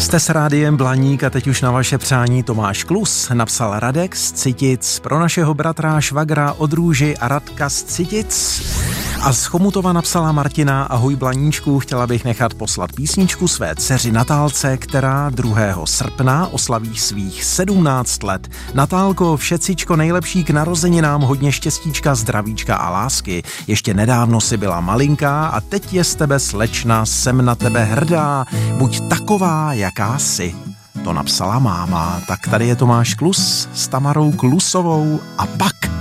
Jste s Rádiem Blaník a teď už na vaše přání Tomáš Klus napsal Radek z Citic pro našeho bratra, švagra od Růži a Radka z Citic. A z Chomutova napsala Martina: ahoj Blaníčku, chtěla bych nechat poslat písničku své dceři Natálce, která 2. srpna oslaví svých 17 let. Natálko, všecičko nejlepší k narozeninám, hodně štěstíčka, zdravíčka a lásky. Ještě nedávno si byla malinká a teď je z tebe slečna, jsem na tebe hrdá. Buď taková, jaká jsi. To napsala máma. Tak tady je Tomáš Klus s Tamarou Klusovou a pak